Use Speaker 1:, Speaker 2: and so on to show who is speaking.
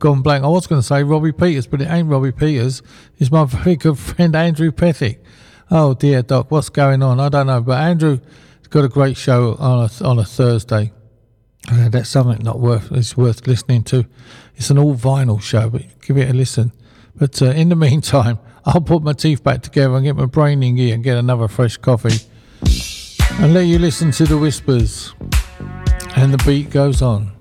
Speaker 1: gone blank. I was going to say Robbie Peters, but it ain't Robbie Peters. It's my very good friend Andrew Pethick. Oh dear, Doc, what's going on? I don't know, but Andrew's got a great show on a Thursday. That's something it's worth listening to. It's an all vinyl show, but give it a listen. But in the meantime, I'll put my teeth back together and get my brain in gear and get another fresh coffee and let you listen to the whispers. And the beat goes on.